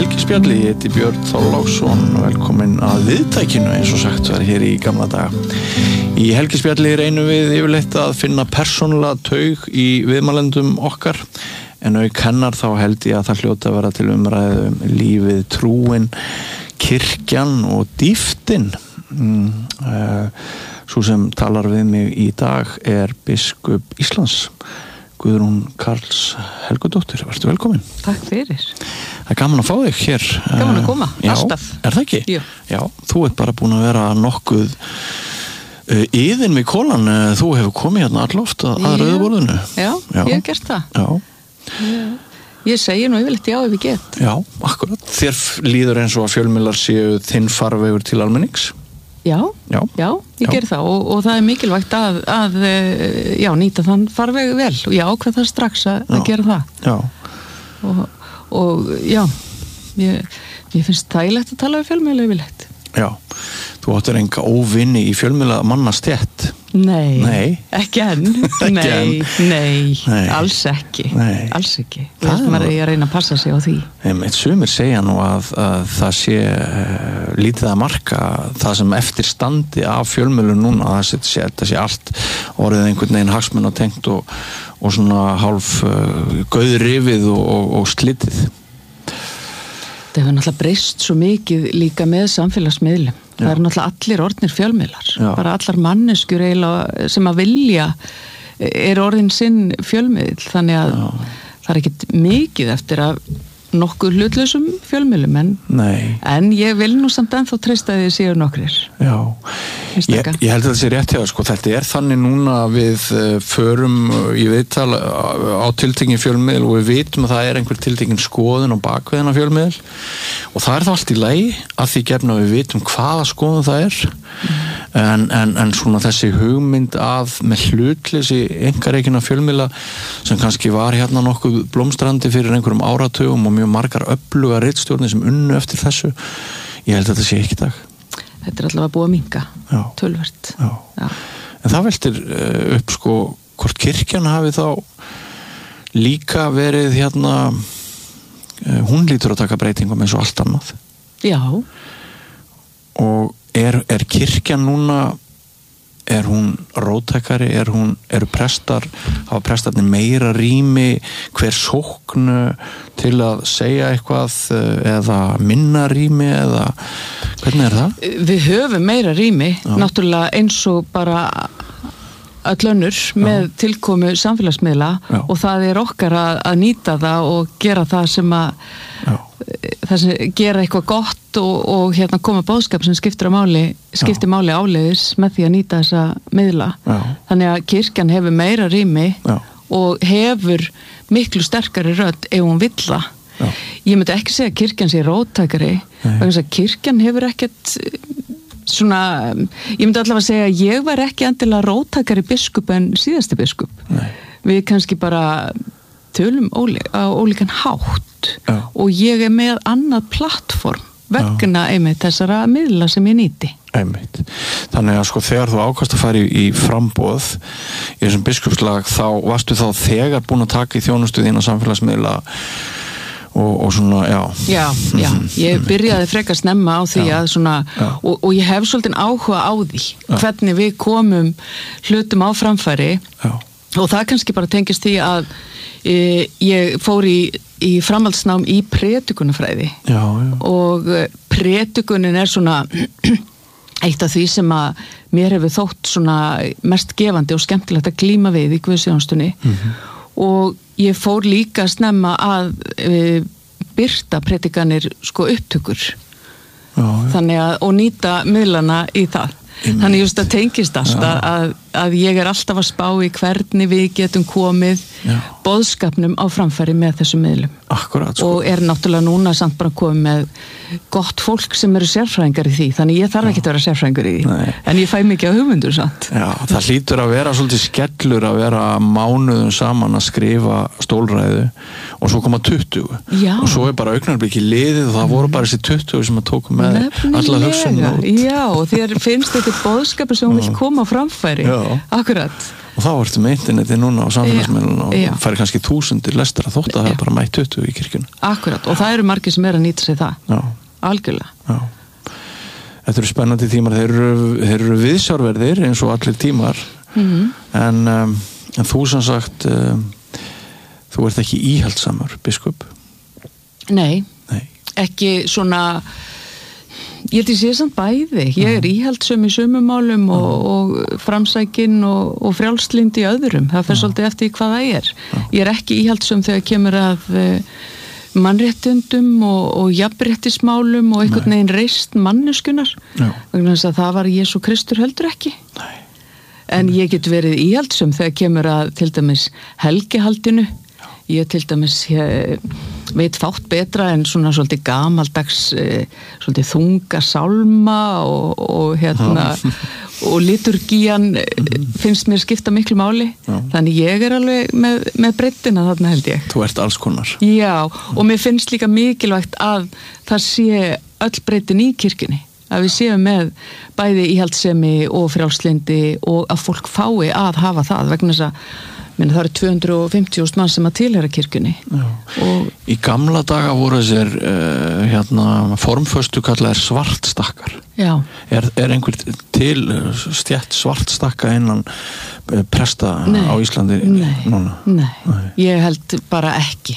Helgispjalli, ég heiti Björn Þorláksson, velkomin að viðtækinu eins og sagt var hér í gamla daga. Í Helgispjalli reynum við yfirleitt að finna persónulega taug í viðmælendum okkar, en auk hennar þá held ég að það hljóta að vera til umræðu lífið, trúin, kirkjan og dýftin. Sú sem talar við mig í dag er biskup Íslands, Guðrún Karls Helgadóttir. Vertu velkomin. Takk fyrir. Það er gaman að fá þig hér. Gaman að koma, já, alltaf. Er það ekki? Jú. Já, þú ert bara búin að vera nokkuð yðin við kólan. Þú hefur komið hérna alloft að rauðborðinu. Já, ég hef gert það. Já. Ég segi nú yfirleitt já ef ég get. Já, akkurat. Þér líður eins og að fjölmiðlar séu þinn farvegur til almennings? Já, ég ger það og það er mikilvægt að nýta þann farveg vel og ég ákvað það strax að gera það. Já. Og já, mér finnst þægilegt að tala við fjölmiðla yfirleitt. Já. Þú áttir enga óvinni í fjölmiðla mannastjett? Nei, ekki enn. Nei, alls ekki. Alls ekki. Maður er að reyna að passa sig á því. Sumir segja nú að það sé lítið að marka það sem eftir standi af fjölmiðlum núna, að þetta sé allt orðið einhvern veginn hagsmunatengt og svona hálf gauðrifið og slitið. Það hefur náttúrulega breyst svo mikið líka með samfélagsmiðlum. Það eru náttúrulega allir orðnir fjölmiðlar. Bara allar manneskjur eiginlega sem að vilja er orðin sinn fjölmiðl. Þannig að það er ekkert mikið eftir að nokkuð hlutlausum fjölmiðlum en ég vil nú samt ennþá treysta því séu nokkrir. Já, ég held að það sé rétt hjá sko, þetta er þannig núna við förum í viðtal á tiltekinn fjölmiðl og við vitum að það er einhver tiltekinn skoðun á bakveðina fjölmiðl og það er það allt í lagi að því gefna við vitum hvaða skoðun það er en svona þessi hugmynd að með hlutleysi einkareikina fjölmiðla sem kannski var hérna nokkuð blómstrandi fyrir einhverjum áratugum og mjög margar öfluga ritstjórnir sem unnu eftir þessu, ég held að þetta sé ekki í dag. Þetta er allavega búið að minnka, töluvert. Já. En það veltir upp sko, hvort kirkjan hafi þá líka verið hérna, hún lítur að taka breytingum eins og allt annað. Já. Og er kirkjan núna, er hún róttækari, eru prestar, hafa prestarnir meira rými, hver sókn til að segja eitthvað eða minna rými eða hvernig er það? Við höfum meira rými, náttúrulega eins og bara öll önnur með tilkomu samfélagsmiðla og það er okkar að nýta það og gera það sem gera eitthvað gott og hérna koma boðskap sem skiptir máli áleiðis með því að nýta þessa miðla. Þannig að kirkjan hefur meira rými og hefur miklu sterkari rödd ef hún vill það. Ég myndi ekki segja að kirkjan sé róttækari vegna þess að kirkjan hefur ekkert svona, ég myndi allavega segja að ég var ekki endilega róttækari biskup en síðasti biskup. Við kannski bara tölum á ólíkan hátt og ég er með annað plattform vegna einmitt þessara miðla sem ég nýti. Einmitt. Þannig að sko þegar þú ákast að fara í framboð í þessum biskupslag þá varstu þá þegar búin að taka í þjónustu þína samfélagsmiðla og svona, Já, ég byrjaði frekar snemma á því að svona, og ég hef svolítið áhuga á því hvernig við komum hlutum á framfæri og það kannski bara tengist því að ég fór í framhaldsnám í predikunarfræði og predikunin er svona eitt af því sem að mér hefur þótt svona mest gefandi og skemmtilegt að glíma við í guðsþjónustunni og ég fór líka snemma að birta predikanir sko upptökur þannig að og nýta miðlana í það. Þannig just að tengist allt að ég er alltaf að spá í hvernig við getum komið boðskapnum á framfæri með þessum miðlum. Akkurat, sko. Og er náttúrulega núna samt bara komið með gott fólk sem eru sérfræðingar í því, þannig ég þarf ekki að vera sérfræðingur í því, en ég fæ mikið á hugmyndur samt. Já, það hlýtur að vera svolítið skellur að vera mánuðum saman að skrifa stólræðu og svo koma 20 og svo er bara augnablikið liðið og það voru bara þessi 20 sem að tóku með alla hugsunum út. Já, og þér finnst þetta boðskapur sem hún vil koma á framfæri. Akkurat. Og þá ertu með interneti núna á samfélagsmiðlunum og færi kannski 1000 lestar að þótt að það bara mætt 20 í kirkjunni. Akkurat, og það eru margir sem að nýta sig það. Já. Algjörlega. Já. Þetta eru spennandi tímar, þeir eru viðsjárverðir eins og allir tímar, en þú sem sagt, þú ert ekki íhaldsamur, biskup? Nei, ekki svona, ég held ég sé samt bæði, ég íhaldsöm í sumumálum og framsækin og frjálslynd í öðrum, það fer svolítið eftir hvað það er. Ég er ekki íhaldsöm þegar kemur að mannréttundum og jafnréttismálum og einhvern veginn reist manneskjunar, vegna þess að það var Jesú Kristur heldur ekki. Nei. En ég get verið íhaldsöm þegar kemur að til dæmis helgihaldinu. Ég til dæmis veit fátt betra en svona svolítið gamaldags, svolítið þunga sálma og og liturgían finnst mér skipta miklu máli. Þannig ég er alveg með breiddina þarna held ég. Þú ert alls konar. Já, og mér finnst líka mikilvægt að það sé öll breiddin í kirkjunni. Að við séum með bæði íhaldssemi og frjálslyndi og að fólk fái að hafa það vegna þess að það eru 250.000 mann sem að tilheyra kirkjunni. Í gamla daga voru þessir formföstu kallaðir svartstakkar. Já. Er einhver til stjætt svartstakka innan presta á Íslandi núna? Nei, ég held bara ekki.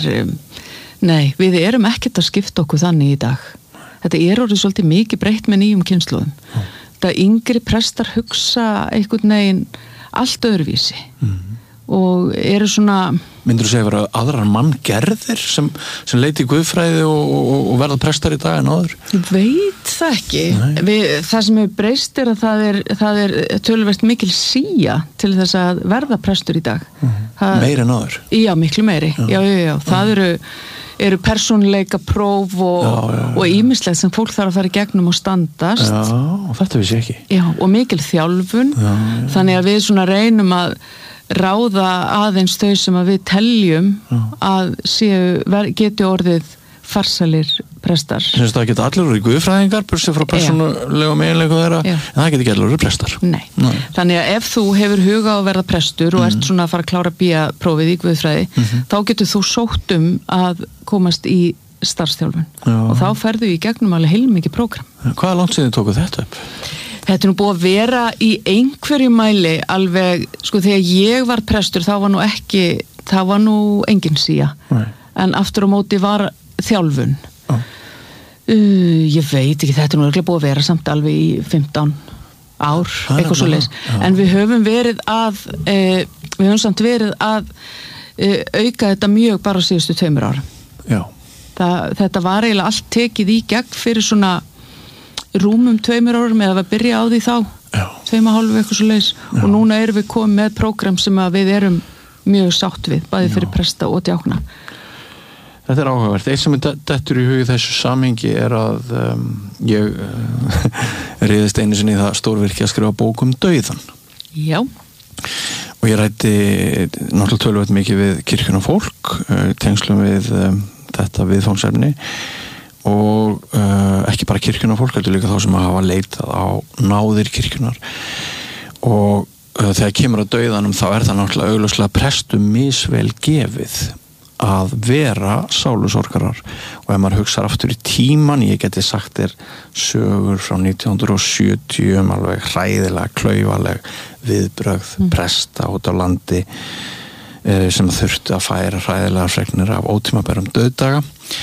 Við erum ekkert að skipta okkur þannig í dag. Þetta er orðið svolítið mikið breytt með nýjum kynslóðum. Þetta yngri prestar hugsa einhvern veginn allt öðruvísi. Og eru svona... Myndirðu segja vera aðrar manngerðir sem leiti í guðfræði og verða prestar í dag en áður? Ég veit það ekki. Það sem hefur breyst er að það er töluvert mikil sía til þess að verða prestur í dag. Meiri en áður? Já, miklu meiri. Já. Það eru persónuleika próf og ýmislegt sem fólk þarf að fara í gegnum og standast. Já, þetta vissi ég ekki. Já, og mikil þjálfun. Þannig að við svona reynum að ráða aðeins þau sem að við teljum að geti orðið farsalir prestar. Þess að það geta allir úr í guðfræðingar, bursið frá persónulegum eiginleikum þeirra, en það geti ekki allir úr prestar. Nei. Þannig að ef þú hefur huga á að verða prestur og ert svona að fara að klára BA-prófið í guðfræði, þá getur þú sótt að komast í starfsþjálfun. Og þá ferðu í gegnum alveg heilmikið prógram. Hvaða langt síðan tókuð þetta upp? Þetta nú búið að vera í einhverju mæli alveg, þegar ég var prestur það var nú engin sía. En aftur á móti var þjálfun. Ég veit ekki, þetta nú búið að vera samt alveg í 15 ár, eitthvað svoleiðis. En við höfum samt verið að auka þetta mjög bara á síðustu 2 árum. Já. Þetta var eiginlega allt tekið í gegn fyrir svona rúmum 2 árum eða að byrja á því þá 2,5 eitthvað svo leis og núna erum við komið með prógram sem að við erum mjög sátt við, bæði fyrir presta og djákna. Þetta er áhugavert. Eitt sem dettur í hugið þessu samhengi er að ég riðist einu sinni í það stórvirki að skrifa bók dauðan. Já. Og ég ræddi náttúrulega töluvert mikið við kirkjuna fólk, tengslum við þetta viðfangsefni og ekki bara kirkjuna fólk, heldur líka þá sem hafa leitað á náðir kirkjunar og þegar kemur að dauðanum þá er það náttúrulega augljóslega prestum misvel gefið að vera sálusorgarar og ef maður hugsar aftur í tíman, ég geti sagt þér sögur frá 1970 alveg hræðilega, klaufaleg viðbrögð presta út á landi sem þurftu að færa hræðilega fregnir af ótímabærum dauðdaga.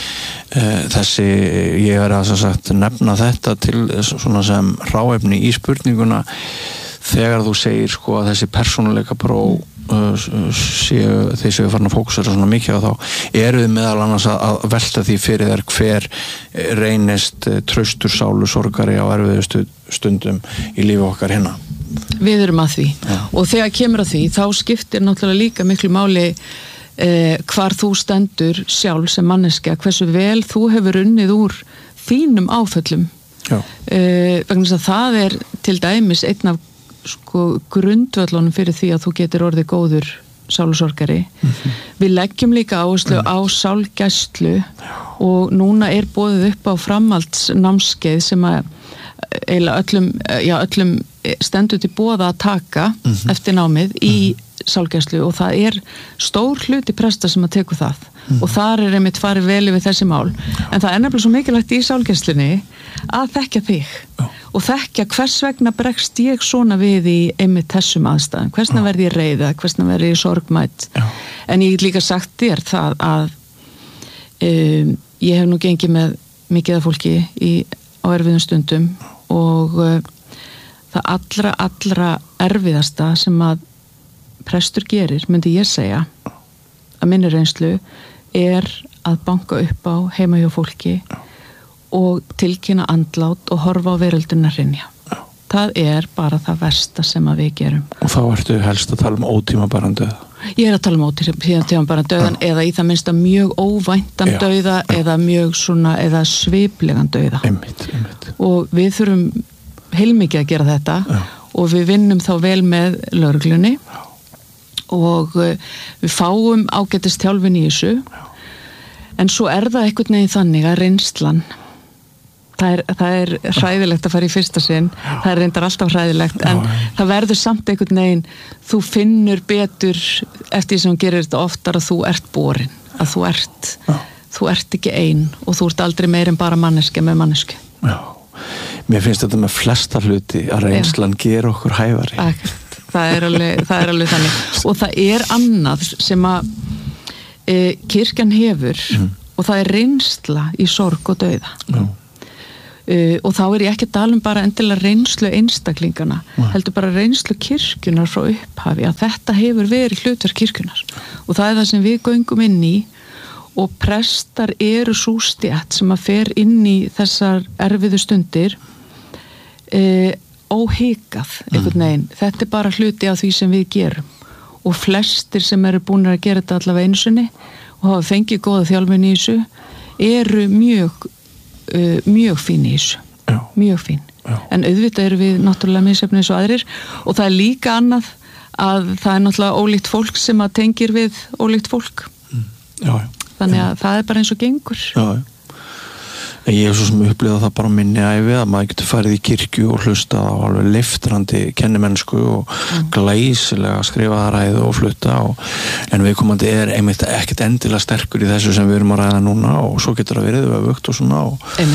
Ég er að nefna þetta til svona sem hráefni í spurninguna þegar þú segir að þessi persónuleika próf þeir séu farin að fókusera svona mikið á þá eru þið meðal annars að velta því fyrir þér hver reynist traustur sálusorgari á erfiðustu stundum í lífi okkar hérna. Við erum að því og þegar kemur að því þá skiptir náttúrulega líka miklu máli hvar þú stendur sjálf sem manneskja, hversu vel þú hefur unnið úr þínum áföllum vegna þess að það er til dæmis einn af grundvöllunum fyrir því að þú getur orðið góður sálusorgari. Við leggjum líka áherslu á sálgæslu og núna er boðið upp á framhaldsnámskeið sem að eiginlega öllum stendur til boða að taka eftir námið í sálgæslu og það stór hluti presta sem að teku það og þar einmitt farið vel yfir þessi mál en það nefnilega svo mikilvægt í sálgæslunni að þekkja þig og þekkja hvers vegna bregst ég svona við í einmitt þessum aðstæðum, hversna verð ég reiða, hversna verð ég sorgmætt en ég get líka sagt þér það að ég hef nú gengið með mikið af fólki á erfiðum stundum og það allra erfiðasta sem að prestur gerir, myndi ég segja að minni reynslu að banka upp á heima hjá fólki og tilkynna andlát og horfa á verölduna hrynja. Það bara það versta sem að við gerum. Og þá ertu helst að tala um ótímabæran dauða? Ég að tala um ótímabæran dauðan eða í það minnsta mjög óvæntan dauða eða mjög svona, eða sviplegan dauða. Einmitt. Og við þurfum heilmikið að gera þetta og við vinnum þá vel með lögreglunni og við fáum ágætistjálfin í þessu en svo það einhvern veginn þannig að reynslan það hræðilegt að fara í fyrsta sinn það reyndar alltaf hræðilegt en það verður samt einhvern veginn þú finnur betur eftir því sem þú gerir þetta oftar að þú ert borin að þú ert ekki ein og þú ert aldrei meir en bara manneskja með mannesku. Mér finnst þetta með flesta hluti að reynslan gera okkur hæfari. Akkurat. Það er alveg þannig og það annað sem að kirkjan hefur og það reynsla í sorg og dauða og þá ég ekki að tala bara endilega reynslu einstaklingana heldur bara reynslu kirkjunar frá upphafi að þetta hefur verið hlutverk kirkjunar og það það sem við göngum inn í og prestar sú stétt sem að fer inn í þessar erfiðu stundir óhikað einhvern veginn, þetta bara hluti af því sem við gerum og flestir sem eru búin að gera þetta allavega einu sinni og hafa fengið góða þjálfun í þessu mjög fín í þessu mjög fín, en auðvitað eru við náttúrulega misjafnir eins og aðrir og það líka annað að það náttúrulega ólíkt fólk sem að tengir við ólíkt fólk þannig að það bara eins og gengur Ég hef svo sem upplifað það bara á minni ævi að maður getur farið í kirkju og hlusta á alveg leiftrandi kennimennsku og glæsilega skrifaða ræðu og flutta en viðkomandi einmitt ekkert endilega sterkur í þessu sem við erum að ræða núna og svo getur það verið öfugt og svona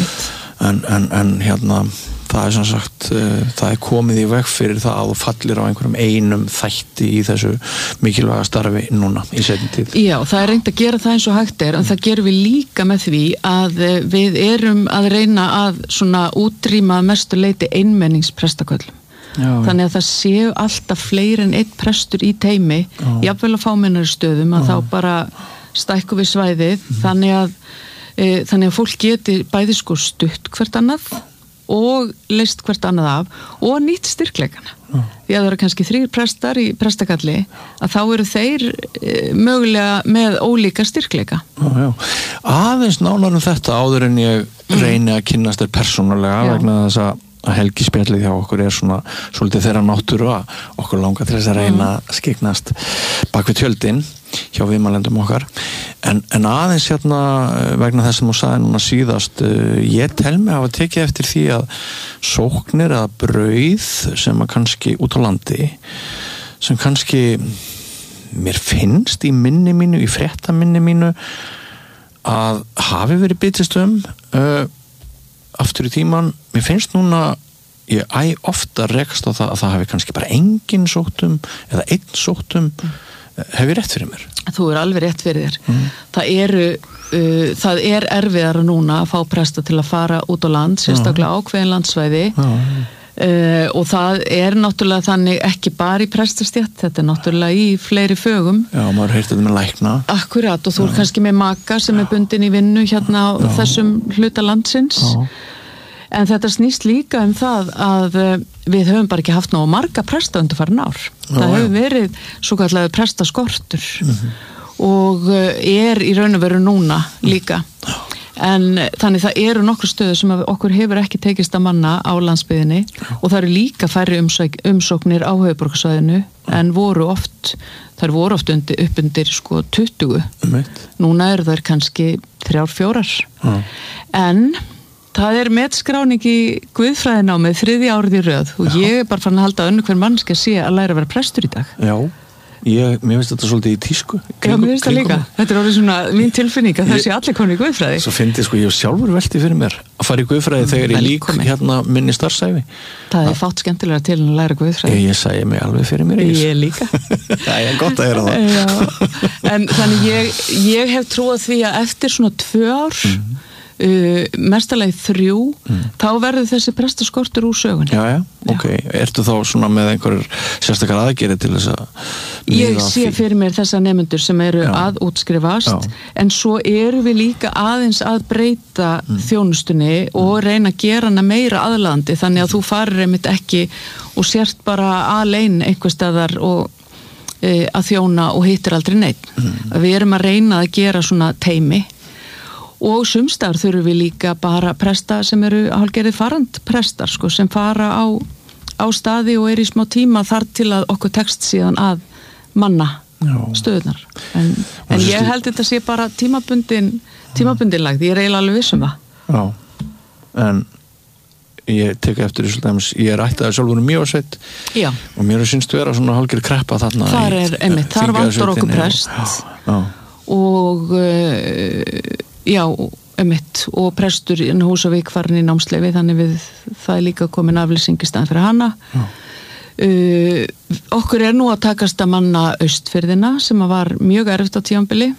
en hérna það sem sagt, það komið í veg fyrir það að þú fallir á einhverjum einum þætti í þessu mikilvæga starfi núna í seinni tíð. Já, það reynt að gera það eins og hægt en það gerum við líka með því að við erum að reyna að svona útrýma mestu leyti einmenningsprestaköllum. Þannig að það séu alltaf fleiri en einn prestur í teymi, jafnvel að fámennari stöðum að þá bara stækkum við svæðið þannig að fólk geti bæði sko stutt hvert annað og leist hvert annað af og nýtt styrkleikana. Því að það eru kannski 3 prestar í prestakalli að þá eru þeir mögulega með ólíka styrkleika. Aðeins nánar þetta áður en ég reyni að kynnast þér persónulega vegna þess að Helgi spjallið hjá okkur svona svolítið þeirra náttúru að okkur langar til þess að reyna að skiknast bak við tjöldin hjá viðmælendum okkar en aðeins hérna vegna þess sem þú sagði núna síðast ég tel mig hafa tekið eftir því að sóknir eða brauð sem að kannski út á landi sem kannski mér finnst í minni mínu, í fréttaminni mínu að hafi verið bitist aftur í tíman, mér finnst núna ég ofta rekst á það að það hafi kannski bara engin sóttum eða einn sóttum hef ég rétt fyrir mér? Þú alveg rétt fyrir þér. Það erfiðara núna að fá presta til að fara út á land, sérstaklega ákveðin landsvæði og það náttúrulega þannig ekki bara í prestastétt, þetta náttúrulega í fleiri fögum. Já, maður heyrti þetta með lækna. Akkurat, og þú kannski með maka sem bundin í vinnu hérna á þessum hluta landsins. En þetta snýst líka það að við höfum bara ekki haft nógu marga presta undanfarin ár. Það hefur verið svo kallar prestaskortur og í raun og veru núna líka. En þannig það eru nokkur stöðu sem okkur hefur ekki tekist að manna á landsbyggðinni og það eru líka færri umsóknir á höfuðborgarsvæðinu en voru oft upp undir sko 20. Núna eru þær kannski 3-4. En það metskráning í guðfræðinámið 3. árið í röð og ég bara fann að halda að önnur hver mannski sé að læra að vera prestur í dag. Já. Mér finnst þetta svolítið í tísku. Já, mér finnst það líka. Þetta orðið svona mín tilfinning að þessi allir komin í guðfræði. Svo fyndi ég sjálfur velti fyrir mér að fara í guðfræði þegar ég lík minni starfsæfi. Það fátt skemmtilega til að læra guðfræði. Ég sæði mig alveg fyrir mér. Ég líka. Það gott að heyra það. Já. En þannig ég hef trúað því að eftir svona 2 ár mestalagi 3 þá verður þessi prestaskortur úr sögunni. Já, ok. Ertu þá svona með einhverjur sérstakar aðgerðir til þess að ég sé fyrir mér þessa nemendur sem eru að útskrifast en svo eru við líka aðeins að breyta þjónustunni og reyna að gera hana meira aðlaðandi þannig að þú farir einmitt ekki og sért bara alein einhver staðar og að þjóna og hittir aldrei neitt. Við erum að reyna að gera svona teymi og sumstar þurfum við líka bara presta sem eru hálfgerðir farandprestar sko, sem fara á staði og í smá tíma þar til að okkur tekst síðan að manna stöðunar. En ég held þetta sé bara tímabundin lagð, ég er eiginlega alveg viss það. Já, en ég tek eftir þessu dæmis, ég ættaði sjálfur Mývatnssveit og mér finnst vera svona hálfgerð kreppa þarna. Þar vantar okkur prest og og prestur í Húsavík farin í námsleyfi þannig það líka komin aflýsing í staðinn fyrir hana. Okkur nú að takast að manna Austfirðina sem var mjög erfitt á tímabili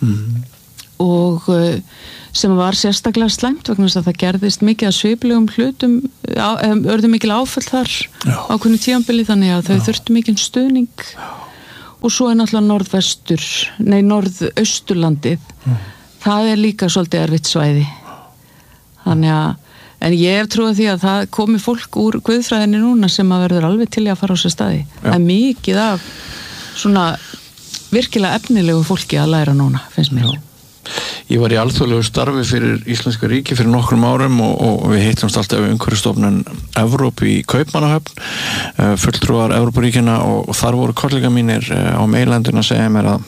og sem var sérstaklega slæmt vegna þess að það gerðist mikið að sveiflegum hlutum örðu mikil áföll þar á hvernig tímabili þannig að þau þurftu mikinn stuðning og svo náttúrulega norðausturlandið það líka svolítið erfitt svæði þannig að en ég hef trúið því að það komi fólk úr guðfræðinni núna sem að verður alveg til að fara á sér staði það mikið af svona virkilega efnilegu fólki að læra núna finnst mér. Ég var í alþjóðlegu starfi fyrir Íslenska ríki fyrir nokkrum árum og við hittumst alltaf við Umhverfisstofnun Evrópu í Kaupmannahöfn fulltrúar Evrópuríkjanna og þar voru kollega mínir á meilandinu að segja mér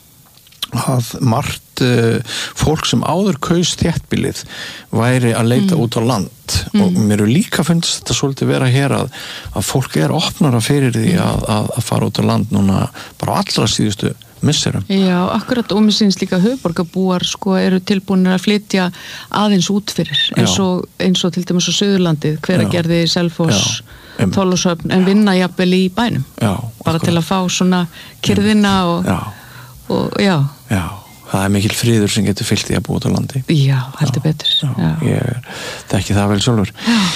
að margt fólk sem áður kaus þéttbýlið væri að leita út á land og mér líka finnst þetta svolítið vera hér að fólk opnara fyrir því að fara út á land núna bara allra síðustu misserum. Já, akkurat og mér syns líka höfuðborgarbúar sko eru tilbúinir að flytja aðeins út fyrir eins og til dæmis á Suðurlandið Hveragerði, Selfoss, Þorlákshöfn en vinna jafnvel í bænum bara til að fá svona kyrrðina og það mikil friður sem getur fyllt í að búa út á landi. Já, heldur betur. Ég þekki það vel sjálfur.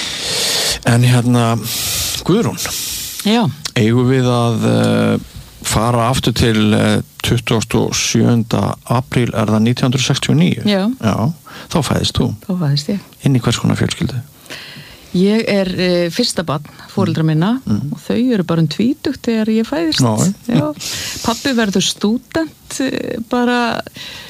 En Guðrún. Já. Eigum við að fara aftur til 27. apríl það 1969? Já. Þá fæðist þú. Þá fæðist ég. Inn í hvers konar fjölskyldu? Ég fyrsta barn foreldra minna og þau eru bara 20 þegar ég fæðist. Pabbi verður stúdent bara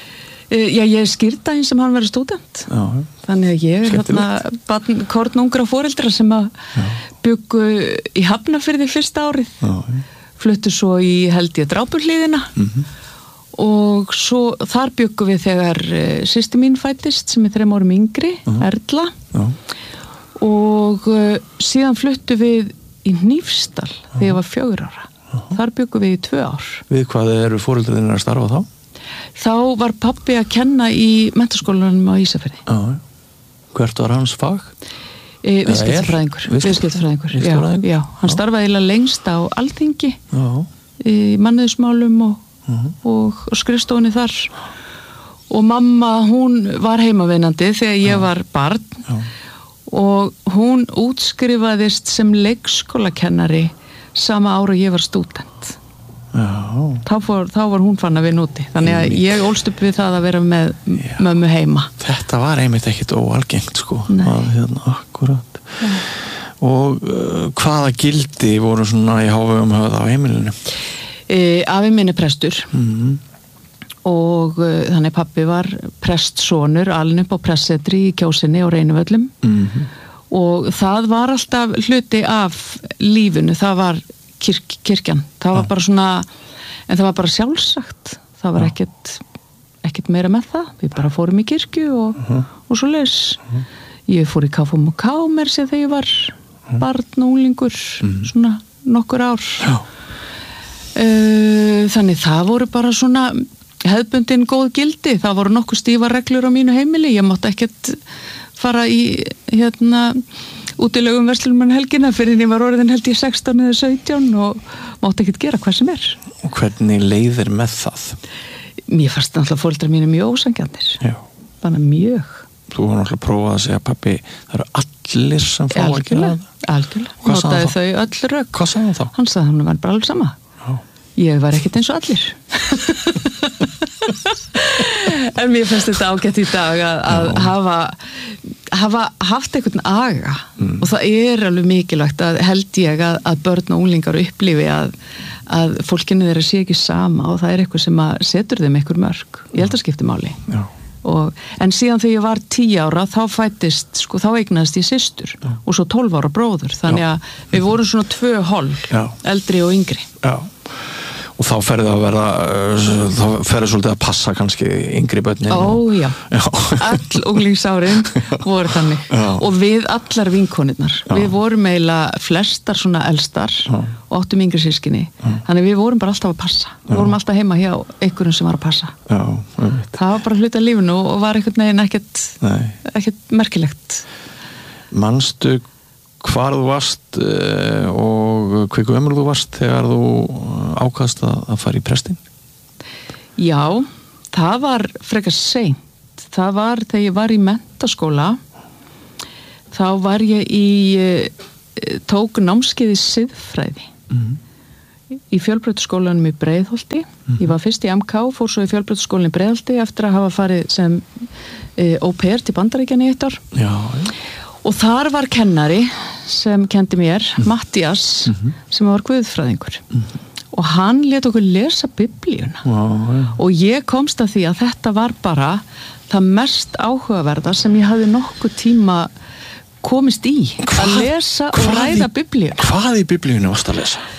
ég skýrta eins sem hann verður stúdent. Þannig að ég barn kornungra foreldra sem að byggu í Hafnarfirði fyrsta árið. Fluttu svo í held ég Drápuhlíðina og svo þar byggum við þegar systir mín fæddist sem 3 árum yngri, Erla. Og síðan fluttu við í Hnífsdal þegar ég var 4 ára. Þar byggum við í 2 ár. Við hvað eru foreldrarnir að starfa þá? Þá var pabbi að kenna í menntaskólanum á Ísafirði. Hvert var hans fag? Viðskiptafræðingur. Já, hann starfaði lengst á Alþingi í mannauðsmálum og skrifstofunni þar. Og mamma, hún var heimavinnandi þegar ég var barn. Og hún útskrifaðist sem leikskólakennari sama ára ég var stúdent. Þá var hún fann að vinna úti þannig að ég ólst upp við það að vera með mömmu heima. Þetta var einmitt ekkit óalgengt sko akkurat. Og hvaða gildi voru svona í hávegum höfð á heimilinu? Afi minn prestur og þannig pabbi var prestsonur alin upp á pressetri í Kjósinni og Reynivöllum og það var alltaf hluti af lífinu, það var kirkjan, það var bara svona en það var bara sjálfsagt það var ekkert meira með það við bara fórum í kirkju og svo leis Ég fór í KFUM mér sér þegar ég var barn og unglingur, svona nokkur ár. Þannig það voru bara svona hefðbundin góð gildi. Það voru nokkuð stífar reglur á mínu heimili. Ég mátti ekkert fara í útilegum verslunum helgina fyrir ég var orðin held ég 16 eða 17 og mátti ekkert gera hvað sem Og hvernig leiðir með það? Mér fannst náttúrulega foreldrar mínu mjög ósangjarnir. Bara mjög. Þú var náttúrulega að prófa að segja pabbi, það eru allir sem fá að gera það. Algjörlega. Notaði þau öll rök. Hvað sagði hann þá? Hann sagði hann var bara alveg sama. Ég var ekkert eins og allir. En mér finnst þetta ágætt í dag að hafa haft einhvern aga og það alveg mikilvægt að held ég að börn og unglingar upplifi að fólkinu þeirra sé ekki sama og það eitthvað sem að setur þeim einhver mörk. Ég held að skipti máli. En síðan þegar ég var 10 ára þá fættist, þá eignaðist ég systur og svo 12 ára bróður þannig að við vorum svona 2 hólf, eldri og yngri. Og þá ferði að verða, þá ferði svolítið að passa kannski yngri börnin. Já. All unglingsárin voru þannig. Og við allar vinkonirnar. Við vorum eiginlega flestar svona elstar og áttum yngri systkini. Þannig við vorum bara alltaf að passa. Við vorum alltaf heima hjá einhverjum sem var að passa. Það var bara hluti af lífinu og var einhvern veginn ekkert merkilegt. Manstu hvar þú varst og hve gömul þú varst þegar þú ákvaðst að fara í prestinn? Já, það var frekar seint. Það var þegar ég var í menntaskóla. Þá var ég tók námskeið í siðfræði. Í fjölbrautaskólanum í Breiðholti. Ég var fyrst í MK, fór svo í fjölbrautaskólanum í Breiðholti eftir að hafa farið sem au pair til Bandaríkjanna í 1 ár. Og þar var kennari sem kendi mér, Mattías, sem var guðfræðingur. Og hann lét okkur lesa Biblíuna. Og ég komst að því að þetta var bara það mest áhugaverða sem ég hafði nokkuð tíma komist í. Að lesa og ræða Biblíuna. Hvað í Biblíunu varst að lesa?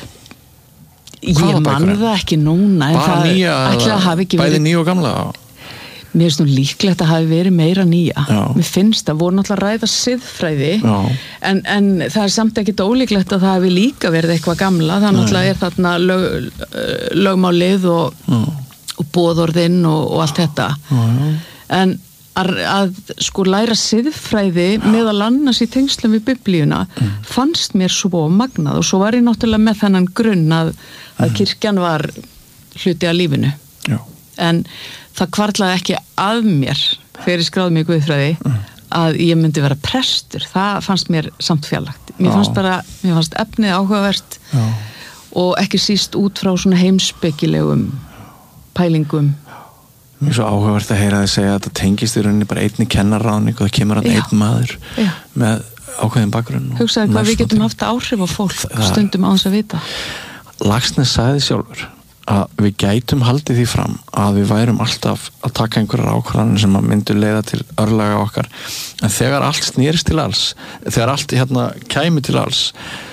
Ég man það ekki núna. Bara nýja, bæði nýja og gamla? Mér finnst nú líklegt að hafi verið meira nýja. Mér finnst það voru náttúrulega að ræða siðfræði en það samt ekkert ólíklegt að það hafi líka verið eitthvað gamla. Það náttúrulega þarna lögmálið og boðorðin og allt þetta. En að læra siðfræði meðal annars í tengslum við Biblíuna fannst mér svo magnað og svo var ég náttúrulega með þennan grunn að kirkjan var hluti af lífinu. En það hvarflaði ekki að mér þegar ég skráði mig í guðfræði að ég myndi vera prestur. Það fannst mér samt fjarlægt. Mér fannst efnið áhugavert og ekki síst út frá svona heimspekilegum pælingum. Mér er svo áhugavert að heyra þið segja að þetta tengist í rauninni bara einni kennarráðning og það kemur að einn maður með ákveðin bakgrunn. Hugsaði hvað við getum haft áhrif á fólk stundum á þess að vita. Laxness sagði sjálfur að við gætum haldið því fram að við værum alltaf að taka einhverjar ákvarðanir sem að myndu leiða til örlaga okkar en þegar allt snýrist til alls þegar allt kæmi til alls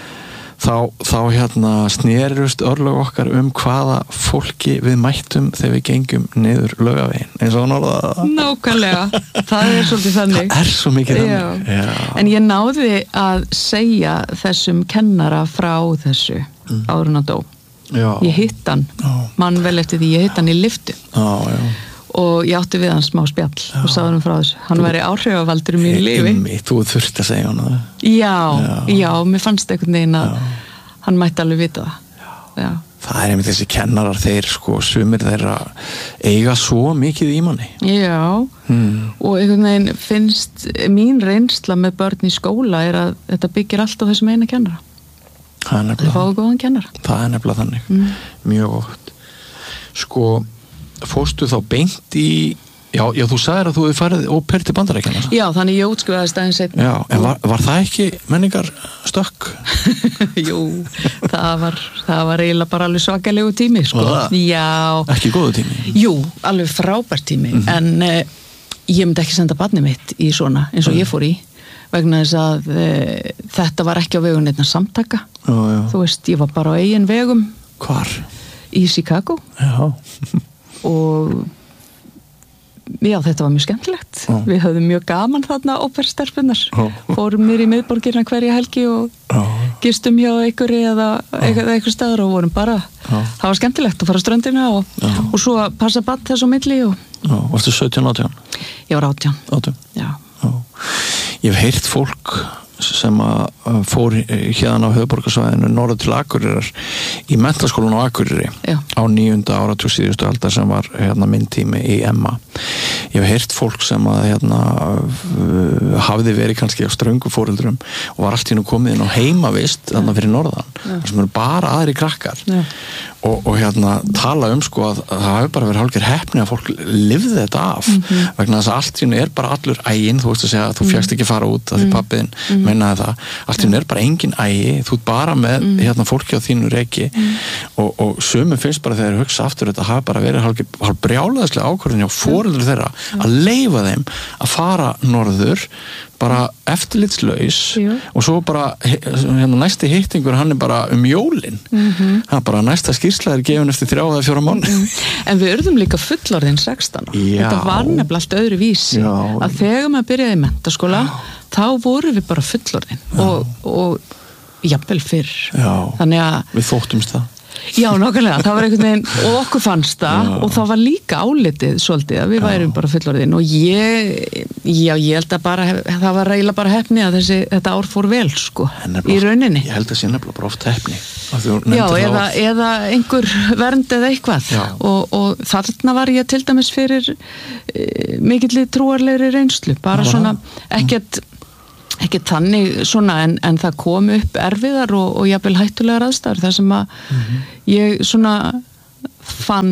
þá snýrust örlaga okkar hvaða fólki við mættum þegar við gengum niður Laugaveginn eins og hann orðaði það. Nákvæmlega, það svolítið þannig. Það svo mikið þannig. En ég náði að segja þessum kennara frá þessu áður en að dó. Ég hitt hann, mann vel eftir því ég hitt hann í lyftu og ég átti við hann smá spjall og sagði hann frá þessu, hann væri áhrifavaldur í mínu lífi. Þú þurfti að segja hann það? Já, mér fannst einhvern veginn að hann mætti alveg vita það. Það einmitt þessi kennarar, þeir sumir þeirra eiga svo mikið í manni. Já, og einhvern veginn finnst mín reynsla með börn í skóla að þetta byggir allt á þessum eina kennara. Það er nefnilega þannig. Mjög oft. Fórstu þá beint í Já, þú sagðir að þú hefði farið au pair til Bandaríkjanna. Já, þannig ég útskrifaðist aðeins seinna. Já, en var það ekki menningar stökk? Jú, það var eiginlega bara alveg svakalegu tími, sko. Já. Ekki góðu tími? Jú, alveg frábært tími, en ég myndi ekki senda barnið mitt í svona, eins og ég fór í, vegna þess að þetta var ekki á vegum neinna samtaka. Þú veist, ég var bara á eigin vegum. Hvar? Í Chicago. Já. Og Já, þetta var mjög skemmtilegt. Við höfðum mjög gaman þarna óperustelpurnar. Fórum niður í miðborgina hverja helgi og gistum hjá einhverju eða einhver staðar og vorum bara, það var skemmtilegt að fara á ströndina og svo að passa barn þess á milli. Varstu 17-18? Ég var 18. 18? Já. Ég hef heyrt fólk sem að fór hérna á höfuðborgarsvæðinu norður til Akureyrar í menntaskólan á Akureyri á 9. áratug síðustu aldar sem var minn tími í Emma. Ég hef heyrt fólk sem að hafði verið kannski á ströngu foreldrum og var allt í nú komið inn á heimavist þarna fyrir norðan, sem eru bara aðri krakkar og tala sko að það hafi bara verið hálfgerð heppni að fólk lifði þetta af vegna þess að allt í nú er bara allur ægin, þú veist að segja að þú fjækst ekki fara út af því pabbiðin meinaði það, allt í nú er bara engin ægi, þú ert bara með fólki á þínu reki og sumum finnst bara þegar hugsa aftur þetta hafi bara verið hálf brjálæðislega ákvörðin hjá foreldrar þeirra að leyfa þeim að fara norður bara eftirlitslaus og svo bara næsti hittingur hann er bara jólin hann bara næsta skýrsla er gefin eftir 3 eða 4 mánuði. En við urðum líka fullorðin 16. Þetta var nefnilega allt öðru vísi að þegar maður byrjaði í menntaskóla þá voru við bara fullorðin og jafnvel fyrr. Þannig að við þóttumst það. Já, nákvæmlega, það var einhvern veginn og okkur fannst það og það var líka álitið svolítið að við værum bara fullorðin og ég held að bara það var eiginlega bara heppni að þetta ár fór vel sko, í rauninni. Ég held að sé nefnilega bara oft heppni. Já, eða einhver vernd eða eitthvað og þarna var ég til dæmis fyrir mikilli trúarlegri reynslu, bara svona ekki þannig svona en það kom upp erfiðar og jafnvel hættulegar aðstæður þar sem að ég svona fann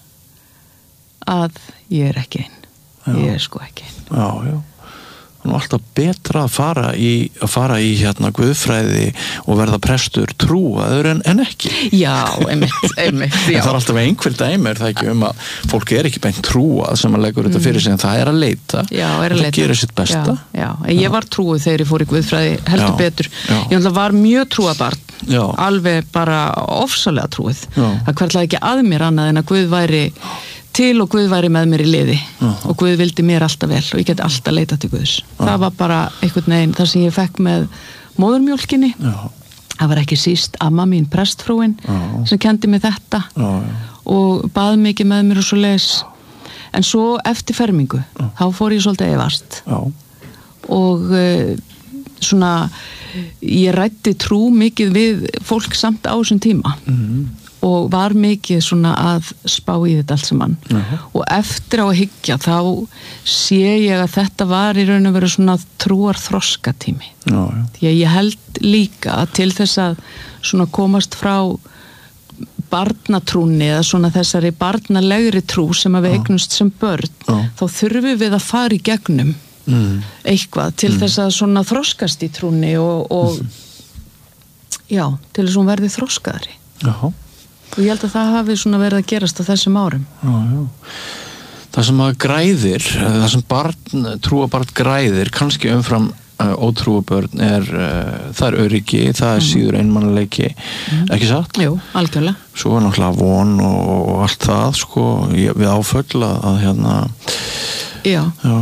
að ég er ekki einn. Ég er sko ekki einn. Já. Það er alltaf betra að fara í guðfræði og verða prestur trúaður en ekki. Já, einmitt. Já. Það er alltaf einhver dæmi, er það ekki að fólk er ekki beint trúað sem að leggur þetta fyrir sig en það er að leita. Já, er að leita. Það gerir sitt besta. Já. Ég var trúið þegar ég fór í guðfræði heldur betur. Ég var mjög trúabarn. Alveg bara ofsalega trúið. Það hverlaði ekki að mér annað en að Guð væri til og Guð væri með mér í liði og Guð vildi mér alltaf vel og ég geti alltaf leitað til Guðs. Það var bara einhvern veginn það sem ég fekk með móðurmjólkinni. Það var ekki síst amma mín prestfrúin sem kendi mig þetta og bað mikið með mér og svo les. En svo eftir fermingu þá fór ég svolítið efast og svona ég ræddi trú mikið við fólk samt á þessum tíma og var mikið svona að spá í þetta allt saman og eftir á að hyggja þá sé ég að þetta var í raun og veru svona trúar þroskatími því að ég held líka að til þess að svona komast frá barnatrúni eða svona þessari barnalegri trú sem að við eignumst sem börn þá þurfum við að fara í gegnum eitthvað til þess að svona þroskast í trúni og já, til þess að hún verði þroskaðri. Og ég held að það hafi svona verið að gerast á þessum árum. Það sem að græðir, það sem trúabarn græðir, kannski umfram ótrúabörn það er öryggi, það er síður einmannleiki, ekki satt? Jú, algjörlega. Svo er náttúrulega von og allt það, sko, við áföll að Já.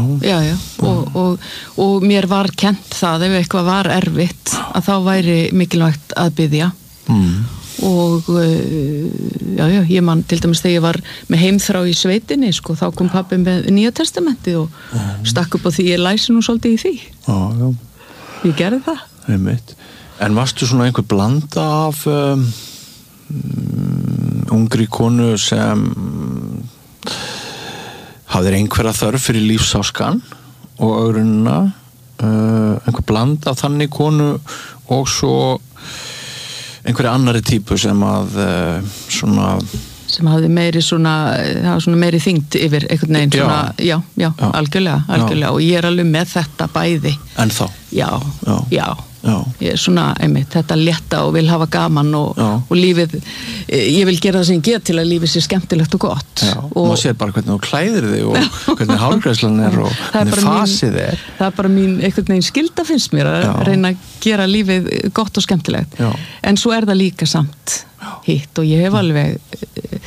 Og mér var kennt það ef eitthvað var erfitt að þá væri mikilvægt að biðja og ég man til dæmis þegar ég var með heimþrá í sveitinni sko, þá kom pabbi með Nýja testamentið og stakk upp á því ég læsi nú svolítið í því ég gerði það Einmitt. En varstu svona einhver blanda af ungri konu sem hafðir einhverja þörf fyrir lífsáskan og ögrunna einhver blanda af þannig konu og svo einhverja annari típu sem að sem hafði meiri svona meiri þyngd yfir einhvern veginn svona, já, algjörlega og ég er alveg með þetta bæði. En þá? Já. Ég er svona, einmitt, þetta létta og vil hafa gaman og lífið, ég vil gera það sem ég get til að lífið sé skemmtilegt og gott. Og maður sér bara hvernig þú klæðir þig og hvernig hárgreiðslan er og hvernig fasið er. Það er bara mín einhvern veginn skylda finnst mér að reyna að gera lífið gott og skemmtilegt. En svo er það líka samt hitt og ég hef alveg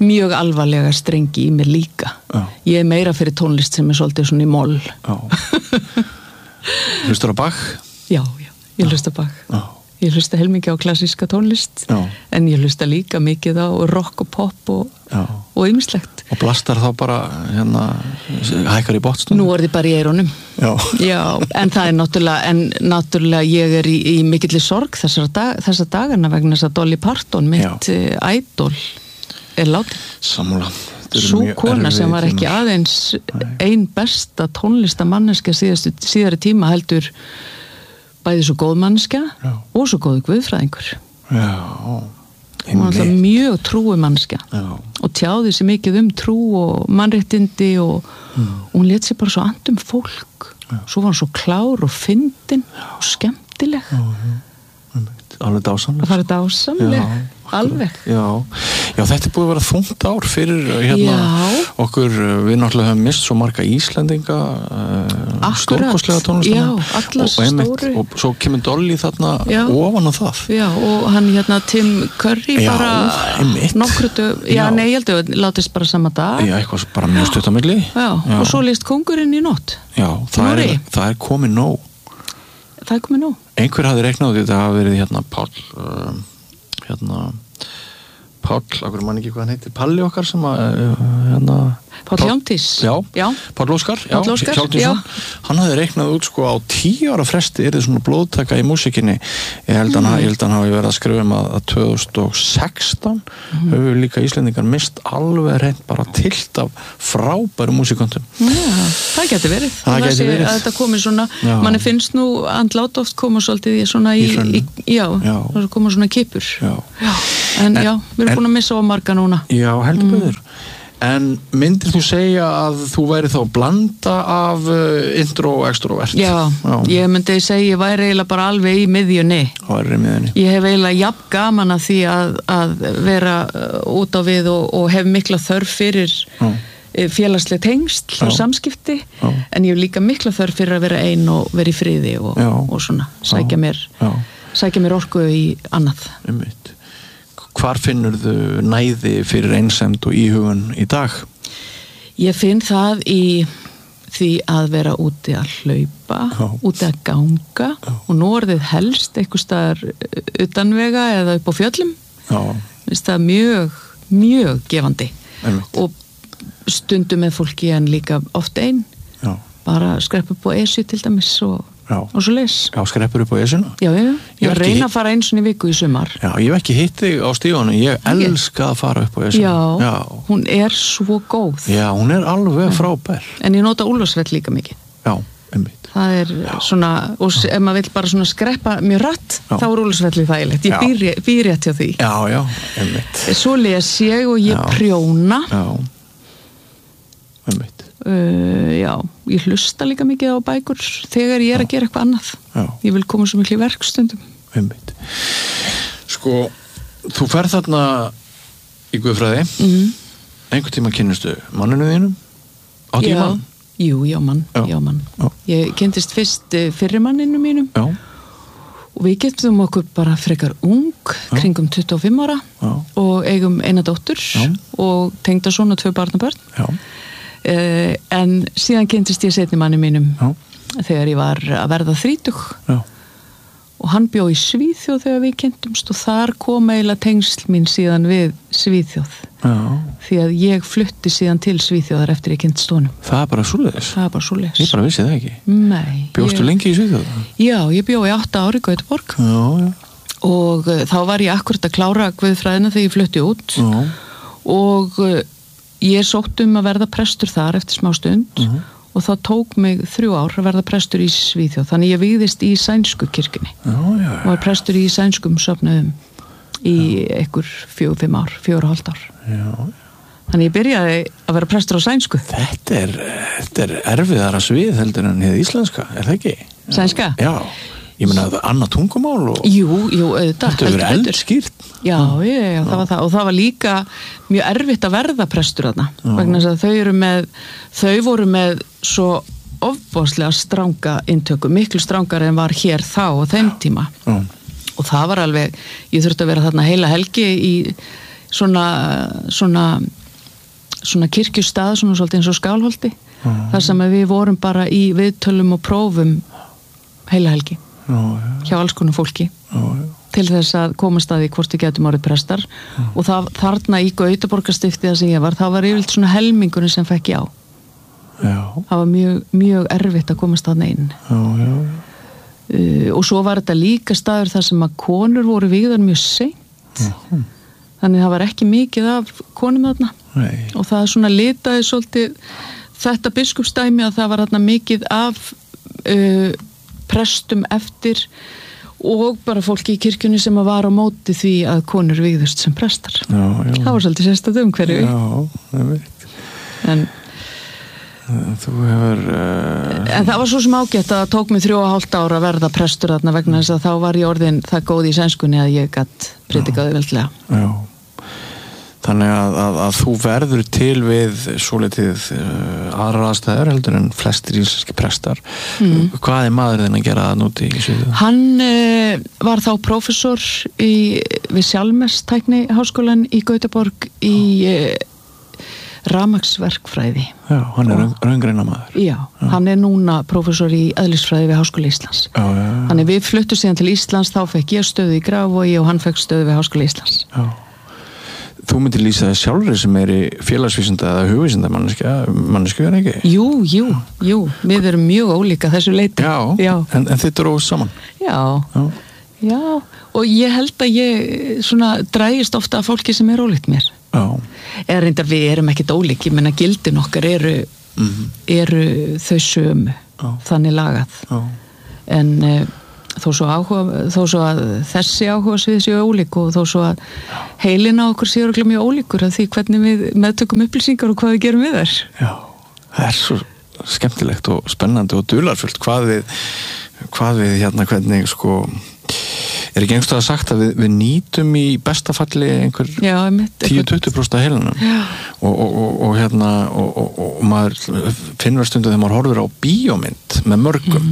mjög alvarlega strengi í mér líka. Ég meira fyrir tónlist sem svolítið svona í moll. Hlustar á Bach? Já, ég hlusta Bach. Ég hlusta heilmikið á klassíska tónlist, en ég hlusta líka mikið á rock og pop og ýmislegt. Og blastar þá bara hækkar í botnstunum? Nú þið bara í eyrunum. Já, en það náttúrulega ég í mikilli sorg þessa dagana vegna þess að Dolly Parton, mitt idol, látin. Sammála. Sú kona sem var ekki aðeins ein besta tónlistamanneska síðari tíma heldur bæði svo góð manneskja og svo góð guðfræðingur. Hún var alltaf mjög trúi manneskja og tjáði sér mikið trú og mannréttindi og hún lét sér bara svo andum fólk. Svo var hún svo klár og fyndin og skemmtileg. Alveg dásamleg. Það var dásamleg, alveg. Já, þetta búið að vera þungt ár fyrir okkur, við náttúrulega höfum mist svo marga Íslendinga, stórkostlega tónlistamenn. Já, allar stóru. Og svo kemur Dolly þarna ofan á það. Já, og hann Tim Curry bara nokkru, ég held að látist bara sama dag. Já, eitthvað bara mjög stutt á milli. Já, og svo lést kóngurinn í nótt. Já, það er komið nóg. Það er komið nóg. Einhver hafði reiknað þetta hafi verið Páll, akkur mann ekki hvað hann heitir, Palli okkar sem Páll Hjándís. Já, Páll Óskar, hann hafði reiknað út á 10 ára fresti er þið svona blóðtaka í músikinni. Ég held hann hafi verið að skrifa að 2016 höfum líka Íslendingar mist alveg reynd bara tilt af frábæru músikantum. Það geti verið. Það geti verið. Að þetta komi svona, manni finnst nú andlát oft koma svolítið svona það koma svona kipur. En við erum búin að missa á marga núna. Já, heldur betur. En myndir þú segja að þú væri þá blanda af intro og extrovert? Já, ég myndi segja ég væri eiginlega bara alveg í miðjunni. Ég hef eiginlega jafn gaman að því að vera út á við og hef mikla þörf fyrir félagsleg tengsl og samskipti, en ég hef líka mikla þörf fyrir að vera ein og vera í friði og svona, sækja mér orku í annað. Hvar finnurðu næði fyrir einsemd og íhugun í dag? Ég finn það í því að vera úti að hlaupa, úti að ganga og nú þið helst einhvers staðar utanvega eða upp á fjöllum. Það er mjög, mjög gefandi. Og stundum með fólki en líka oft ein. Bara skrepp upp á Esju til dæmis og svo les. Já, skreppur upp á Esjuna? Já, ég reyna að fara einu sinni í viku í sumar. Já, ég hef ekki hitt þig á stígunum, ég elska að fara upp á Esjuna. Já, hún er svo góð. Já, hún er alveg frábær. En ég nota Úlfarsfell líka mikið. Já, einmitt. Það er svona, og ef maður vill bara svona skreppa mjög rætt, þá er Úlfarsfelli þægilegt. Ég býr rétt hjá því. Já, einmitt. Svo les ég og ég prjóna. Já, einmitt. Ég hlusta líka mikið á bækur þegar ég að gera eitthvað annað. Ég vil koma svo miklu í verkstundum. Einmitt. Sko, þú ferð þarna í guðfræði. Einhvern tíma kynnistu manninu þínum? Áttu í mann? Jú, já mann. Ég kynntist fyrst fyrir manninu mínum. Og við getum okkur bara frekar ung, kringum 25 ára og eigum eina dóttur og tengdason og 2 barnabörn. En síðan kynntist ég seinni manni mínum þegar ég var að verða 30 og hann bjó í Svíþjóð þegar við kynntumst og þar kom eiginlega tengsl mín síðan við Svíþjóð því að ég flutti síðan til Svíþjóðar eftir ég kynntist honum. Það er bara svoleiðis? Það er bara svoleiðis. Ég bara vissi það ekki. Nei. Bjóstu lengi í Svíþjóð? Já, ég bjó í 8 ári í Gautaborg og þá var ég akkurat að klára guðfræðina þegar ég flutti út og ég sótt að verða prestur þar eftir smá stund og það tók mig 3 ár að verða prestur í Svíþjóð. Þannig ég vígðist í sænsku kirkjunni og var prestur í sænskum söfnuðum í einhver 4-5 ár, 4,5 ár. Þannig ég byrjaði að vera prestur á sænsku. Þetta er erfiðara svið heldur en hið íslenska, er það ekki? Sænska? Já. Ég meina að annað tungumál og... Jú, auðvitað. Þetta verið eldskýrt. Já, það var það. Og það var líka mjög erfitt að verða prestur þarna. Vegna þess að þau voru með svo ofboðslega stranga inntöku, miklu strangar en var hér þá á þeim tíma. Og það var alveg, ég þurfti að vera þarna heila helgi svona kirkjustað, svona svolítið eins og Skálholti, þar sem við vorum bara í viðtölum og prófum heila helgi hjá alls konar fólki til þess að komast að því hvort við getum orðið prestar og þarna í Gautaborgarstifti sem ég var, það var yfirleitt svona helmingurinn sem fekk já. Það var mjög, mjög erfitt að komast þarna inn. Og svo var þetta líka staður þar sem að konur voru vígðar mjög seint. Þannig það var ekki mikið af konum þarna. Og það svona litaði svolítið þetta biskupsdæmi að það var þarna mikið af prestum eftir og bara fólki í kirkjunni sem var á móti því að konur vígðust sem prestar. Það var svolítið sérstætt umhverfi. Já, en þú hefur en það var svo sem ágætt að það tók mig 3,5 ára að verða prestur þarna vegna þess að þá var ég orðin það góð í sænskunni að ég gat predikaði veldlega. Þannig að þú verður til við svolítið aðrar aðstæður heldur en flestir íslenski prestar. Hvað maður þinn að gera það núti í sviðu? Hann var þá prófessor við Chalmers tækniháskólann í Gautaborg í rafmagnsverkfræði. Já, hann raungreinamaður. Já, hann núna prófessor í eðlisfræði við Háskóla Íslands. Þannig við fluttum síðan til Íslands, þá fekk ég stöðu í Grafarvogi og hann fekk stöðu við Háskóla Íslands. Þú myndir lýsa það sjálfur sem í félagsvísinda eða hugvísinda mannesku, ekki? Jú, við erum mjög ólíka þessu leyti. Já. En þið eru saman? Já, og ég held að ég svona drægist ofta af fólki sem ólíkt mér. Eða reyndar við erum ekkert ólík, ég menna gildin okkar eru þau sömu, þannig lagað. En þó svo að þessi áhuga svið séu ólík og þó svo að heilin á okkur séu örugglega mjög ólíkur af því hvernig við meðtökum upplýsingar og hvað við gerum við þær. Já, það er svo skemmtilegt og spennandi og dularfullt hvað við hvernig er ekki einhverstað sagt að við nýtum í besta falli einhver 10-20% af heilanum og maður finnur stundu þegar maður horfir á bíómynd með mörgum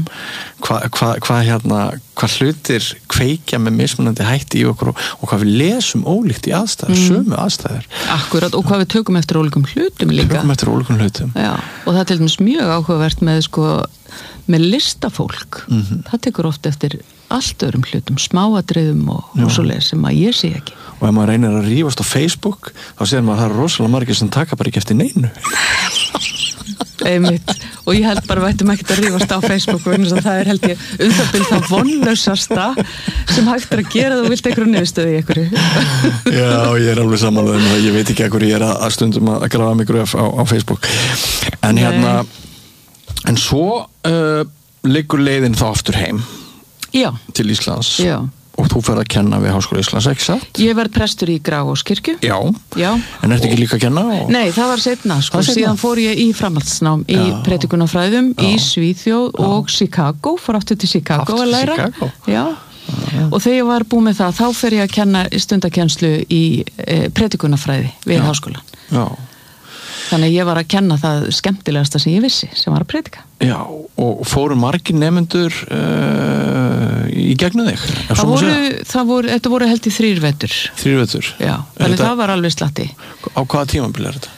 hvað hlutir kveikja með mismunandi hætti í okkur og hvað við lesum ólíkt í aðstæður, sömu aðstæður. Akkurat, og hvað við tökum eftir ólíkum hlutum líka. Já, og það er til dæmis mjög áhugavert með listafólk. Það tekur oft eftir allt öðrum hlutum, smáatriðum og svoleiðis sem að ég sé ekki. Og ef maður reynir að rífast á Facebook þá sér maður að það rosalega margir sem taka bara ekki eftir neinu. Einmitt, og ég held bara vættum ekkert að rífast á Facebook og það held ég það vonlausasta sem hægt að gera þú vilt einhverju niðurstöðu í einhverju. Já, ég alveg samanlega um það, ég veit ekki einhverju ég að stundum að grafa mig gröf á Facebook. En svo liggur leiðin þá aftur heim til Íslands. Og þú ferð að kenna við Háskóla Íslands, ekki satt? Ég verð prestur í Grafarvogskirkju. Já. En ertu ekki líka að kenna? Nei, það var seinna, síðan fór ég í framhaldsnám í predikunarfræðum í Svíþjóð og Chicago, fór aftur til Chicago að læra. Já. Og þegar ég var búin með það, þá fer ég að kenna stundakennslu í predikunarfræði við Háskólan. Já. Þannig ég var að kenna það skemmtilegasta sem ég vissi, sem var að predika. Já, og fóru margir nemendur í gegnum þig? Þetta voru held í 3 vetur. 3 vetur? Já, þannig það var alveg slatti. Á hvaða tímabil er þetta?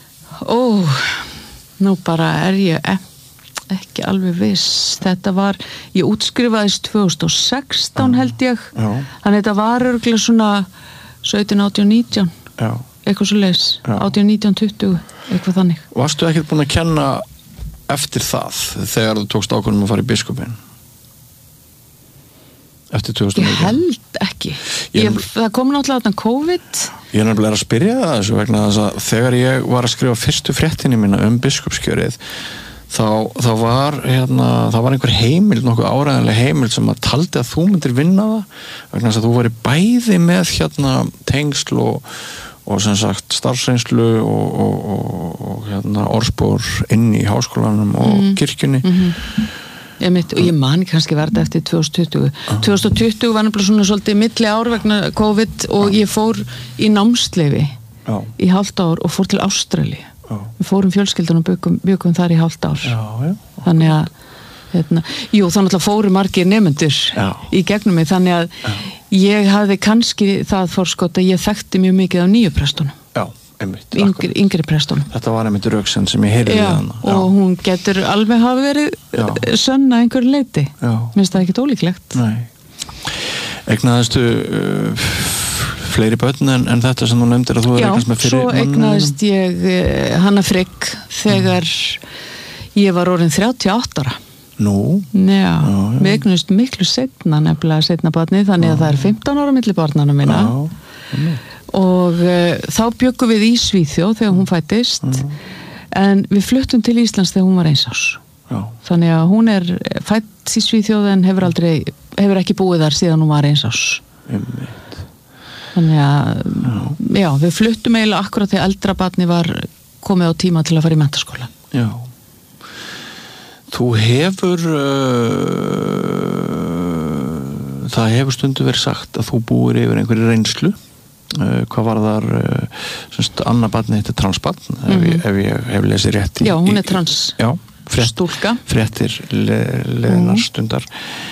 Nú bara er ég ekki alveg viss. Þetta var, ég útskrifaðist 2016 held ég. Þannig þetta var örugglega svona 17, 18, 19. Já. Eitthvað svo leis, 18, 19, 20, eitthvað þannig. Varstu ekkert búin að kenna eftir það þegar þú tókst ákvörðun að fara í biskupinn? Eftir 2019? Ég held ekki. Það kom náttúrulega þarna COVID. Ég er nefnilega að spyrja það þessu vegna þess að þegar ég var að skrifa fyrstu fréttinni mína biskupskjörið þá var einhver heimild, nokkuð áræðanlega heimild sem að taldi að þú myndir vinna það vegna þess að þú væri bæði með tengsl og sem sagt starfsreynslu og orðspor inn í háskólanum og kirkjunni. Og ég man kannski verða eftir 2020. 2020 var nefnilega svona svolítið milli ár vegna COVID og ég fór í námsleyfi í hálft ár og fór til Ástralíu. Við fórum fjölskyldan og byggum þar í hálft ár. Þannig að þannig að fóru margir nemendur í gegnum mig, þannig að Ég hafði kannski það forskot að ég þekkti mjög mikið af nýju prestunum. Já, einmitt. Yngri prestunum. Þetta var einmitt röksenn sem ég heyrði hana. Og hún getur alveg hafa verið sönn að einhverju leyti. Minnst það ekkert ólíklegt. Nei. Eignaðistu fleiri börn en þetta sem þú nefndir að þú eignast með fyrir svo eignaðist ég Hanna Frigg þegar ég var orðin 38 ára. Nú? Já, við eignumst miklu nefnilega seinna barnið, þannig að það er 15 ára milli barnanna minna. Og þá bjöggum við í Svíþjóð þegar hún fæddist, en við fluttum til Íslands þegar hún var 1 árs. Þannig að hún er fædd í Svíþjóð en hefur ekki búið þar síðan hún var 1 árs. Þannig að við fluttum eiginlega akkurat þegar eldra barni var komið á tíma til að fara í menntaskóla. Já. Þú hefur það hefur stundu verið sagt að þú búir yfir einhverju reynslu. Hvað var þar annað barni, þetta er transbarn ef ég hef lesið rétt Já, hún er trans stúlka. Fréttir leðinar stundar.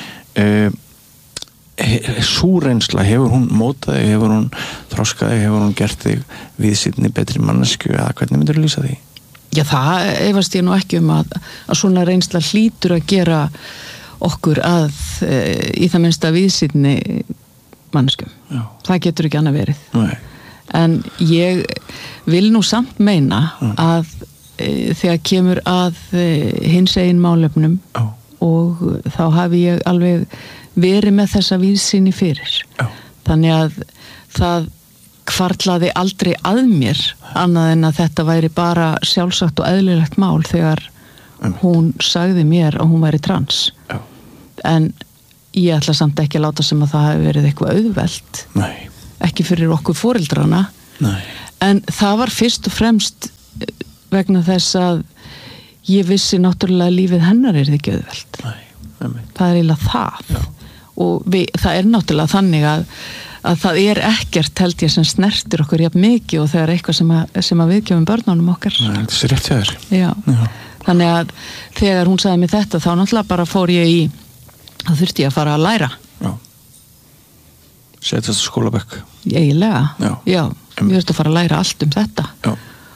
Sú reynsla, hefur hún mótaði, hefur hún þroskaði, hefur hún gert þig viðsýnni betri mannesku, eða hvernig myndir þú lýsa því? Já, það efast ég nú ekki að svona reynsla hlýtur að gera okkur að í það minnsta viðsýnni mannesku. Það getur ekki annað verið. Nei. En ég vil nú samt meina að þegar kemur að hinsegin málefnum og þá hafi ég alveg verið með þessa víðsýni fyrir. Þannig að það hvarflaði aldrei að mér annað en að þetta væri bara sjálfsagt og eðlilegt mál þegar hún sagði mér að hún væri trans. En ég ætla samt ekki að láta sem að það hafi verið eitthvað auðvelt. Nei. Ekki fyrir okkur foreldrana. Nei. En það var fyrst og fremst vegna þess að ég vissi náttúrulega að lífið hennar er ekki auðvelt. Nei. Það er eiginlega það. Já. Og það er náttúrulega þannig að það er ekkert held ég sem snertir okkur jafn mikið og það er eitthvað sem að við gefum börnunum okkar. Nei, þetta er rétt hjá þér. Já. Þannig að þegar hún sagði mér þetta þá náttúrulega bara fór ég í þá þurfti ég að fara að læra. Já. Setjast á skólabekk. Eiginlega. Já. Ég þurfti að fara að læra allt um þetta. Já.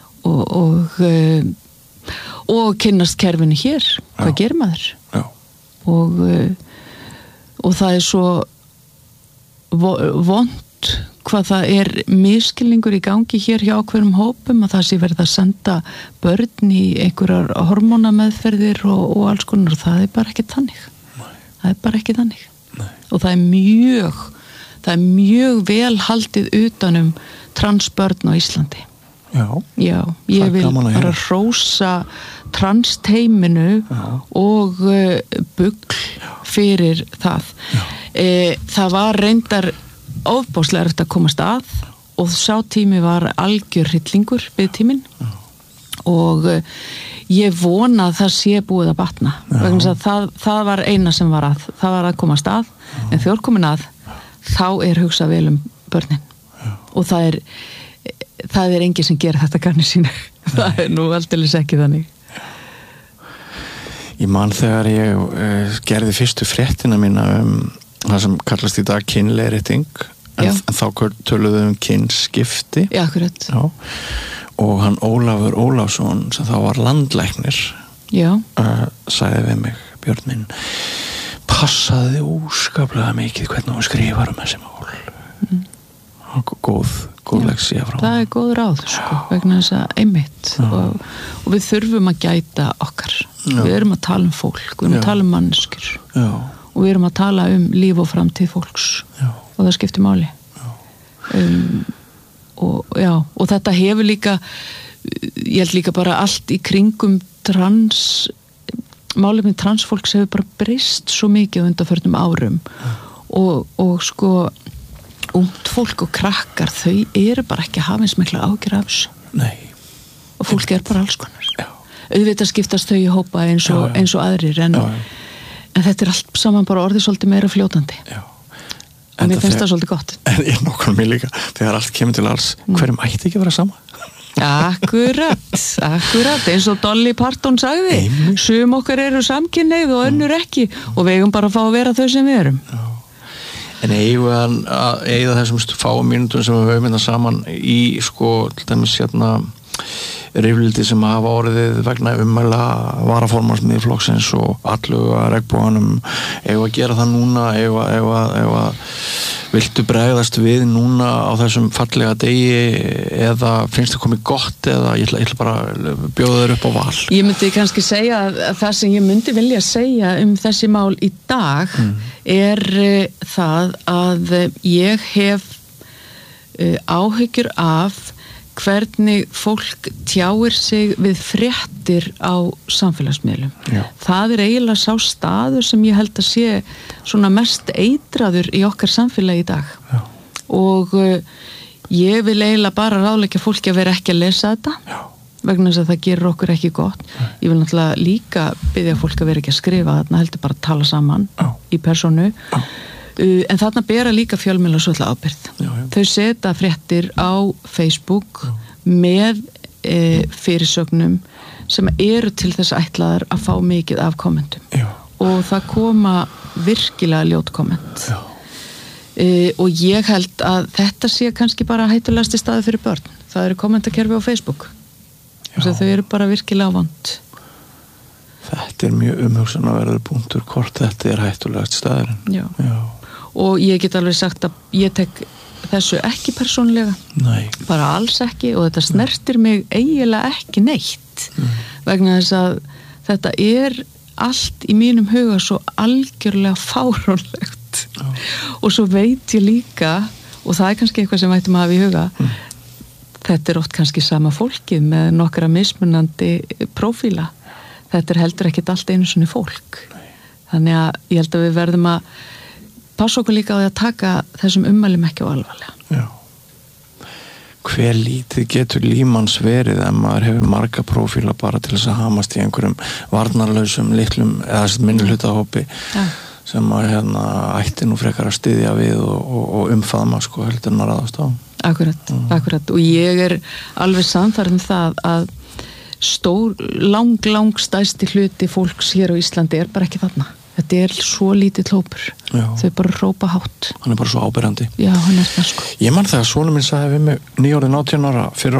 Og kynnast kerfinu hér. Hvað gerir maður? Já. Og það er svo vont hvað það er miskilningur í gangi hér hjá hverjum hópum að það sé verið að senda börn í einhverjar hormónameðferðir og alls konar og það er bara ekki þannig. Nei. Það er bara ekki þannig. Nei. Og það er mjög vel haldið utanum transbörn á Íslandi. Já, ég vil bara hrósa transteiminu og Bugl fyrir það. Það var reyndar ofboðslega erfitt að komast að og sá tími var algjör hryllingur biðtíminn og ég vona að það sé búið að batna vegna að það var eina sem var það var að komast að en þegar komin að þá er hugsað vel um börnin og það er enginn sem gerir þetta garni sínu. Það er nú aldeilis ekki þannig. Ég man þegar ég gerði fyrstu fréttina mína það sem kallast í dag kynleiðrétting en þá töluðu kynskipti. Já, akkurat. Já. Og hann Ólafur Ólafsson sem þá var landlæknir sagði við mig, Björn minn, passaði óskaplega mikið hvernig hún skrifar þessi mál. Góð leksía frá. Það er góð ráð vegna þess að einmitt og við þurfum að gæta okkar. Við erum að tala um fólk, við erum að tala um manneskjur og við erum að tala um líf og framtíð fólks og það skiptir máli. Og þetta hefur líka ég held líka bara allt í kringum málefni transfólks hefur bara breyst svo mikið á undanförnum árum og sko ungt fólk og krakkar þau eru bara ekki að hafa eins mikla ágjur af þessu. Nei. Og fólk er bara alls konar. Auðvitað skiptast þau í hópa eins og aðrir en þetta er allt saman bara orðið svolítið meira fljótandi. En mér finnst það svolítið gott. En ég nokkur mér líka þegar allt kemur til alls hverjum ætti ekki að vera sama? Akkurat eins og Dolly Parton sagði sum okkar eru samkynhneigð og önnur ekki og við eigum bara að fá að vera þau sem við erum. En eigum að eigða þessum fáum mínútum sem við höfum saman í sko, til dæmis rifrildi sem hafa orðið vegna ummæla varaformanns Miðflokksins og alluga regnboganum, eigum að gera það núna, eigum að viltu bregðast við núna á þessum fallega degi eða finnst það komið gott eða ég ætla bara að bjóða þér upp á val? Ég myndi kannski segja að það sem ég myndi vilja segja þessi mál í dag er það að ég hef áhyggjur af hvernig fólk tjáir sig við fréttir á samfélagsmiðlum. Já. Það er eiginlega sá staður sem ég held að sé svona mest eitraður í okkar samfélagi í dag. Já. Og ég vil eiginlega bara ráðleggja fólki að vera ekki að lesa þetta. Já. Vegna þess að það gerur okkur ekki gott. Ég vil náttúrulega líka biðja fólk að vera ekki að skrifa þarna, heldur bara að tala saman í persónu. En þarna bera líka fjölmiðlar svolítið ábyrgð. Þau setja fréttir á Facebook með fyrirsögnum sem eru til þess ætlaðar að fá mikið af kommentum. Og það koma virkilega ljót komment. Og ég held að þetta sé kannski bara hættulegasti staður fyrir börn. Það eru kommentakerfi á Facebook. Þau eru bara virkilega vond. Þetta er mjög umhugsunarverður punktur hvort þetta er hættulegast staðurinn. Já. Og ég get alveg sagt að ég tek þessu ekki persónlega. Nei. Bara alls ekki og þetta snertir mig eiginlega ekki neitt. Vegna þess að þetta er allt í mínum huga svo algjörlega fáránlegt. Og svo veit ég líka, og það er kannski eitthvað sem vætum að hafa í huga, þetta er oft kannski sama fólkið með nokkra mismunandi prófíla. Þetta er heldur ekkit allt einu svona fólk. Þannig að ég held að við verðum að passa okkur líka á því að taka þessum ummælum ekki á alvarlega. Já. Hver lítið getur límans verið ef maður hefur marga prófíla bara til þess að hamast í einhverjum varnarlausum litlum eða minnihlutahópi sem maður ætti nú frekar að styðja við og umfaðma sko heldur en að ráðast á. Akkurat. Og ég er alveg sannfærð það að lang stærsti hluti fólks hér á Íslandi er bara ekki þarna. Þetta er svo lítið hópur. Þau bara hrópa hátt. Hann er bara svo áberandi. Já, hann er það sko. Ég man það að sonur minn sagði við mig nýorðin 18 ára fyrir